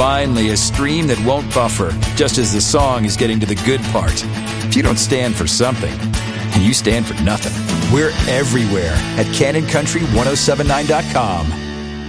Finally, a stream that won't buffer, just as the song is getting to the good part. If you don't stand for something, you stand for nothing. We're everywhere at CanonCountry1079.com.